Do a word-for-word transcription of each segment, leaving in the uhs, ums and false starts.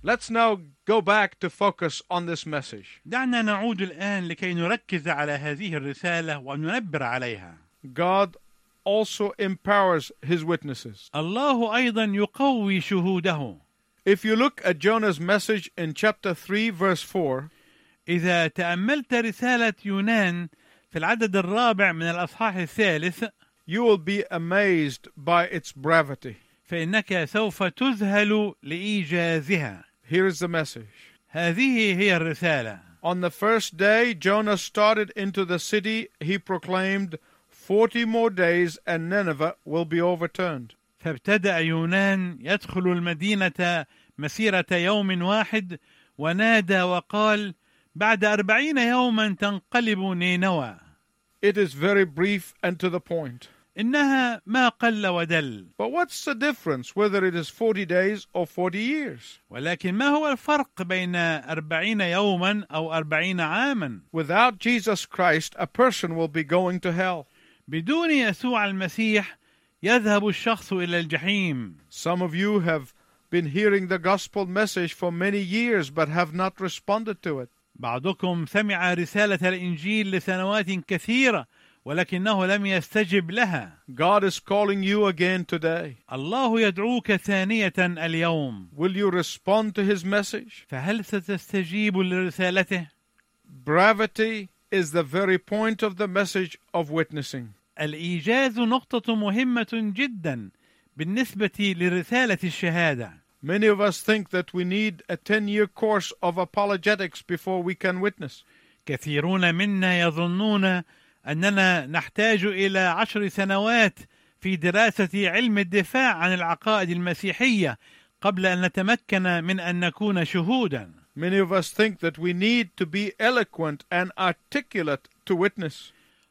Let's now go back to focus on this message. دعنا نعود الآن لكي نركز على هذه الرسالة وننبر عليها. God also empowers his witnesses. الله أيضا يقوي شهوده. If you look at Jonah's message in chapter three, verse four, إذا تأملت رسالة يونان في العدد الرابع من الأصحاح الثالث, you will be amazed by its brevity. فإنك سوف تذهل لإيجازها. Here is the message. هذه هي الرسالة. On the first day Jonah started into the city, he proclaimed, forty more days and Nineveh will be overturned. فابتدأ يونان يدخل المدينة مسيرة يوم واحد ونادى وقال بعد أربعين يوما تنقلب نينوى. It is very brief and to the point. إنها ما قل ودل. But what's the difference whether it is forty days or forty years? ولكن ما هو الفرق بين أربعين يوما أو أربعين عاما؟ Without Jesus Christ, a person will be going to hell. بدون يسوع المسيح يذهب الشخص إلى الجحيم. Some of you have been hearing the gospel message for many years but have not responded to it. بعضكم سمع رسالة الإنجيل لسنوات كثيرة ولكنه لم يستجب لها. God is calling you again today. الله يدعوك ثانية اليوم. Will you respond to his message? فهل ستستجيب لرسالته؟ Brevity is the very point of the message of witnessing. الإيجاز نقطة مهمة جدا بالنسبة لرسالة الشهادة. Many of us think that we need a ten-year course of apologetics before we can witness. كثيرون منا يظنون أننا نحتاج إلى عشر سنوات في دراسة علم الدفاع عن العقائد المسيحية قبل أن نتمكن من أن نكون شهودا. Many of us think that we need to be eloquent and articulate to witness.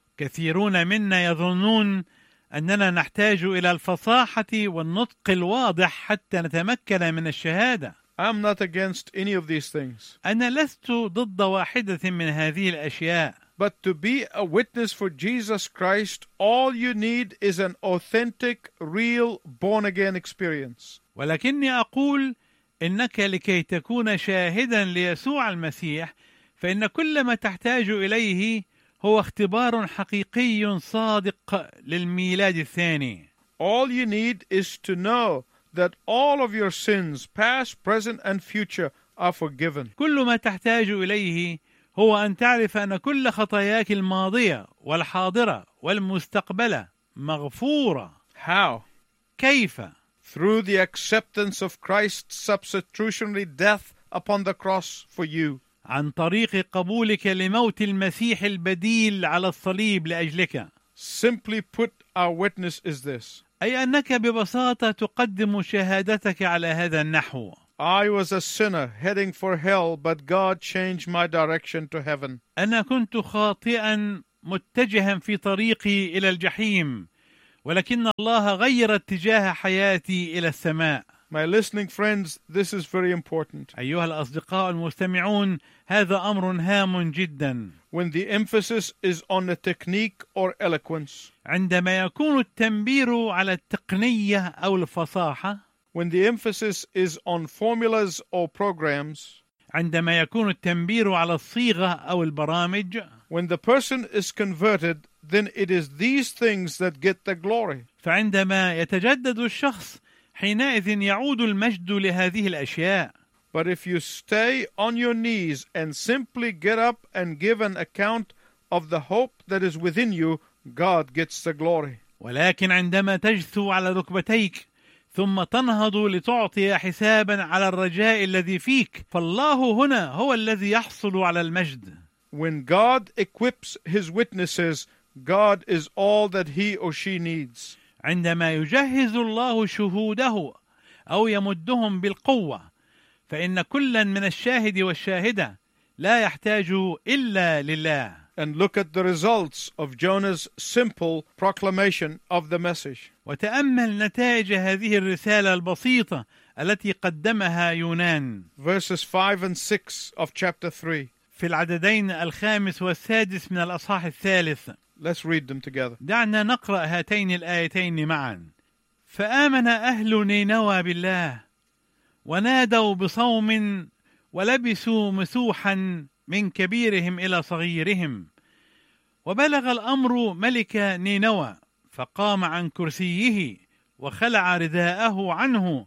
كثيرون منا يظنون أننا نحتاج إلى الفصاحة والنطق الواضح حتى نتمكن من الشهادة. I'm not against any of these things. أنا لست ضد واحدة من هذه الأشياء. But to be a witness for Jesus Christ, all you need is an authentic, real, born-again experience. ولكني أقول إنك لكي تكون شاهدا ليسوع المسيح فإن كل ما تحتاج إليه هو اختبار حقيقي صادق للميلاد الثاني. All you need is to know that all of your sins, past, present, and future, are forgiven. كل ما تحتاج إليه هو أن تعرف أن كل خطاياك الماضية والحاضرة والمستقبلة مغفورة. How? كيف؟ Through the acceptance of Christ's substitutionary death upon the cross for you. عن طريق قبولك لموت المسيح البديل على الصليب لأجلك. Simply put, our witness is this. أي أنك ببساطة تقدم شهادتك على هذا النحو. I was a sinner heading for hell, but God changed my direction to heaven. أنا كنت خاطئا متجها في طريقي إلى الجحيم، ولكن الله غير اتجاه حياتي إلى السماء. My listening friends, this is very important. أيها الأصدقاء المستمعون، هذا أمر هام جدا. When the emphasis is on the technique or eloquence, عندما يكون التنبير على التقنية أو الفصاحة، when the emphasis is on formulas or programs, عندما يكون التنبير على الصيغة أو البرامج، when the person is converted, then it is these things that get the glory. فعندما يتجدد الشخص حينئذ يعود المجد لهذه الأشياء. But if you stay on your knees and simply get up and give an account of the hope that is within you, God gets the glory. ولكن عندما تجثو على ركبتيك ثم تنهض لتعطي حسابا على الرجاء الذي فيك، فالله هنا هو الذي يحصل على المجد. When God equips his witnesses, God is all that he or she needs. عندما يجهز الله شهوده أو يمدهم بالقوة، فإن كلا من الشاهد والشاهدة لا يحتاج إلا لله. And look at the results of Jonah's simple proclamation of the message. وتأمل نتائج هذه الرسالة البسيطة التي قدمها يونان. Verses five and six of chapter three. في العددين الخامس والسادس من الأصحاح الثالث. Let's read them together. دعنا نقرأ هاتين الآيتين معا. فآمن أهل نينوى بالله ونادوا بصوم ولبسوا مسوحا من كبيرهم إلى صغيرهم. وبلغ الأمر ملك نينوى فقام عن كرسيه وخلع رداءه عنه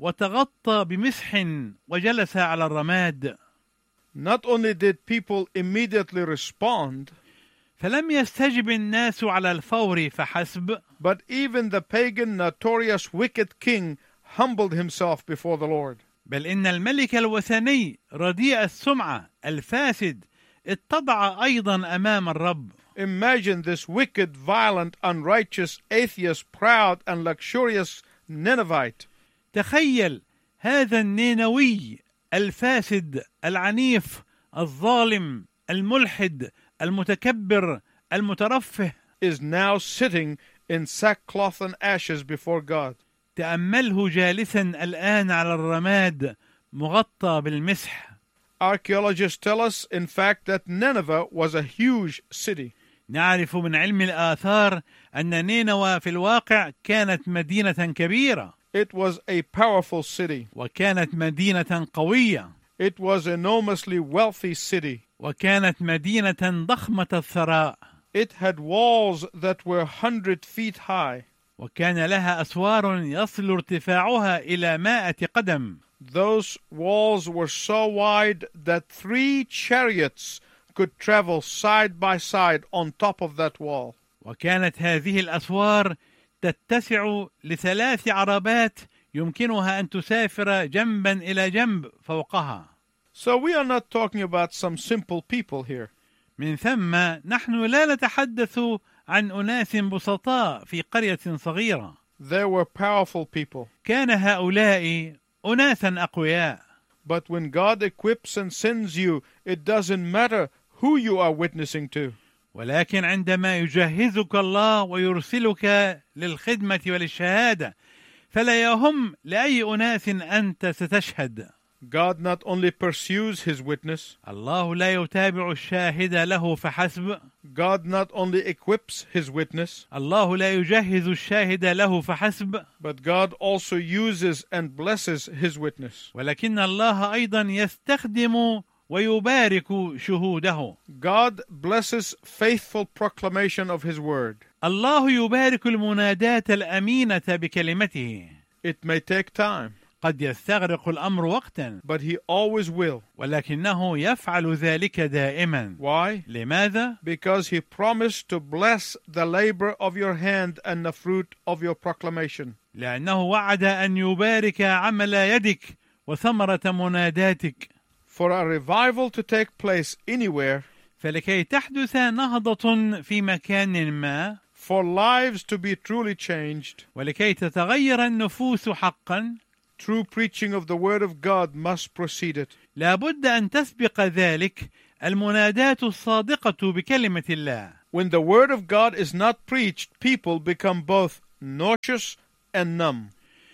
وتغطى بمسح وجلس على الرماد. Not only did people immediately respond, فلم يستجب الناس على الفور فحسب, but even the pagan, notorious, wicked king humbled himself before the Lord. بل إن الملك الوثني رديء السمعة الفاسد اتضع أيضا أمام الرب. Imagine this wicked, violent, unrighteous, atheist, proud, and luxurious Ninevite. تخيل هذا النينوي الفاسد العنيف الظالم الملحد المتكبر المترفه is now sitting in sackcloth and ashes before God. تأمله جالسا الآن على الرماد مغطى بالمسح. Archaeologists tell us, in fact, that Nineveh was a huge city. نعرف من علم الآثار أن نينوى في الواقع كانت مدينة كبيرة. It was a powerful city. وكانت مدينة قوية. It was an enormously wealthy city. وكانت مدينة ضخمة الثراء. It had walls that were hundred feet high. وكان لها أسوار يصل ارتفاعها إلى مائة قدم. Those walls were so wide that three chariots could travel side by side on top of that wall. وكانت هذه الأسوار تتسع لثلاث عربات يمكنها أن تسافر جنبا إلى جنب فوقها. So we are not talking about some simple people here. من ثم نحن لا نتحدث عن أناس بسطاء في قرية صغيرة. There were powerful people. كان هؤلاء أناسا أقوياء. But when God equips and sends you, it doesn't matter who you are witnessing to. ولكن عندما يجهزك الله ويرسلك للخدمة وللشهادة فلا يهم لأي أناس أنت ستشهد. God not only pursues his witness, الله لا يتابع الشاهد له فحسب. God not only equips his witness, الله لا يجهز الشاهد له فحسب. but God also uses and blesses his witness. ولكن الله أيضا يستخدم ويبارك شهوده. God blesses faithful proclamation of his word. الله يبارك المنادات الأمينة بكلمته. It may take time, قد يستغرق الأمر وقتا but he always will. ولكنه يفعل ذلك دائما. Why? لماذا؟ Because he promised to bless the labor of your hand and the fruit of your proclamation. لأنه وعد أن يبارك عمل يدك وثمرة مناداتك. For a revival to take place anywhere, فلكي تحدث نهضة في مكان ما، for lives to be truly changed, ولكي تتغير النفوس حقا، true preaching of the word of God must precede it. لابد أن تسبق ذلك المنادات الصادقة بكلمة الله. When the word of God is not preached, people become both nauseous and numb.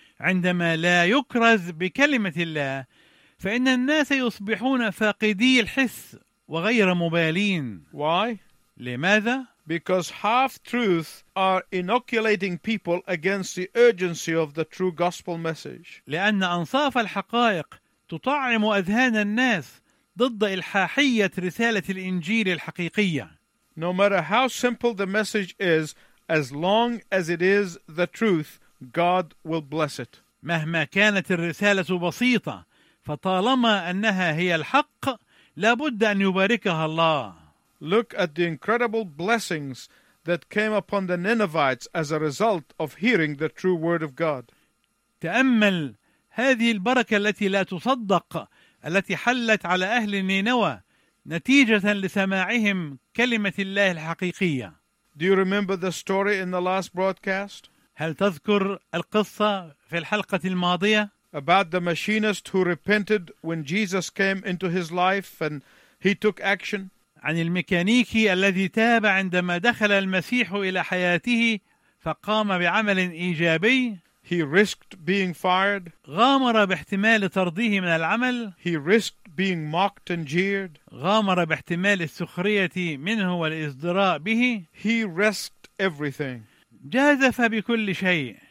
عندما لا يكرز بكلمة الله فإن الناس يصبحون فاقدي الحس وغير مبالين. Why? لماذا؟ Because half-truths are inoculating people against the urgency of the true gospel message. لأن أنصاف الحقائق تطعم أذهان الناس ضد إلحاحية رسالة الإنجيل الحقيقية. No matter how simple the message is, as long as it is the truth, God will bless it. مهما كانت الرسالة بسيطة فطالما أنها هي الحق لابد أن يباركها الله. Look at the incredible blessings that came upon the Ninevites as a result of hearing the true word of God. تأمل هذه البركة التي لا تصدق التي حلت على أهل نينوى نتيجة لسماعهم كلمة الله الحقيقية. Do you remember the story in the last broadcast? هل تذكر القصة في الحلقة الماضية؟ About the machinist who repented when Jesus came into his life and he took action? عن الميكانيكي الذي تاب عندما دخل المسيح إلى حياته فقام بعمل إيجابي. He risked being fired. غامر باحتمال طرده من العمل. He risked being mocked and jeered. غامر باحتمال السخرية منه والإزدراء به. He risked everything. جازف بكل شيء.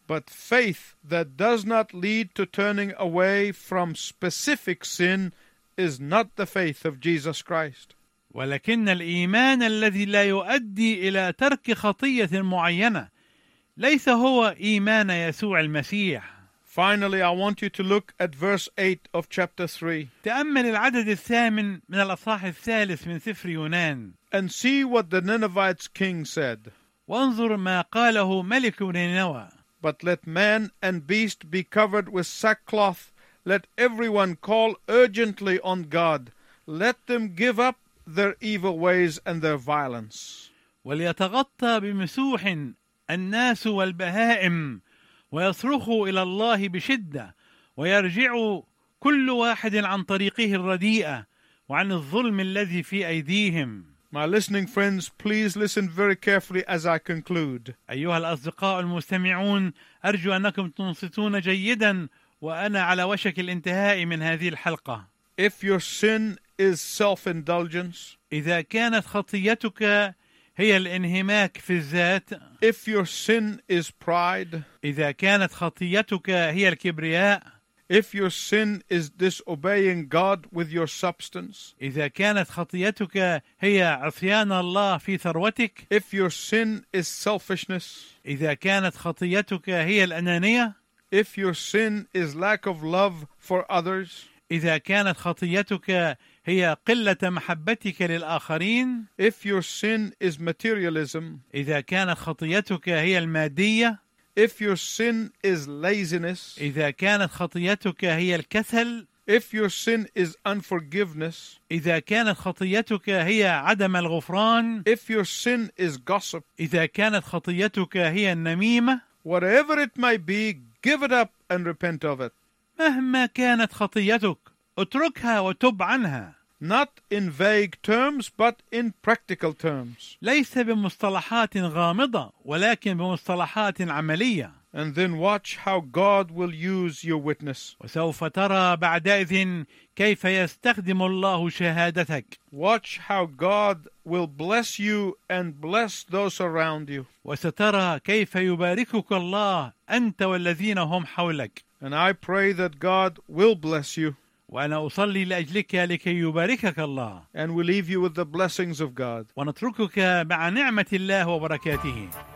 But faith that does not lead to turning away from specific sin is not the faith of Jesus Christ. ولكن الإيمان الذي لا يؤدي إلى ترك خطية معينة ليس هو إيمان يسوع المسيح. Finally, I want you to look at verse eight of chapter three. تأمل العدد الثامن من الأصحاح الثالث من سفر يونان. And see what the Ninevites king said. وانظر ما قاله ملك نينوى. But let man and beast be covered with sackcloth. Let everyone call urgently on God. Let them give up their evil ways and their violence. وليتغطى بمسوح الناس والبهائم ويصرخوا إلى الله بشدة ويرجعوا كل واحد عن طريقه الرديئة وعن الظلم الذي في أيديهم. My listening friends, please listen very carefully as I conclude. أيها الأصدقاء المستمعون، أرجو أنكم تنصتون جيدا وأنا على وشك الانتهاء من هذه الحلقة. If your sin is self-indulgence, إذا كانت خطيتك هي الانهماك في الذات، if your sin is pride, إذا كانت خطيتك هي الكبرياء، if your sin is disobeying God with your substance, إذا كانت خطيتك هي عصيان الله في ثروتك، if your sin is selfishness, إذا كانت خطيتك هي الأنانية، if your sin is lack of love for others, إذا كانت خطيتك هي قلة محبتك للآخرين، if your sin is materialism, إذا كانت خطيتك هي المادية، if your sin is laziness, إذا كانت خطيتك هي الكسل، if your sin is unforgiveness, إذا كانت خطيتك هي عدم الغفران، if your sin is gossip, إذا كانت خطيتك هي النميمة، whatever it may be, give it up and repent of it. مهما كانت خطيتك اتركها وتب عنها. Not in vague terms, but in practical terms. ليس بمصطلحات غامضة ولكن بمصطلحات عملية. And then watch how God will use your witness. وسوف ترى بعدئذ كيف يستخدم الله شهادتك. Watch how God will bless you and bless those around you. وسترى كيف يباركك الله أنت والذين هم حولك. And I pray that God will bless you. وأنا أصلي لأجلك لكي يباركك الله. And we leave you with the blessings of God. ونتركك مع نعمة الله وبركاته.